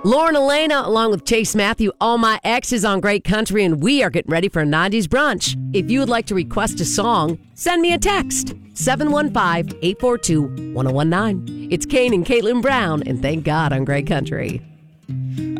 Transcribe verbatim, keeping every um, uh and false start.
Lauren Elena, along with Chase Matthew, All My Exes on Great Country, and we are getting ready for a nineties brunch. If you would like to request a song, send me a text, seven one five, eight four two, one oh one nine. It's Kane and Caitlin Brown, and thank God on Great Country.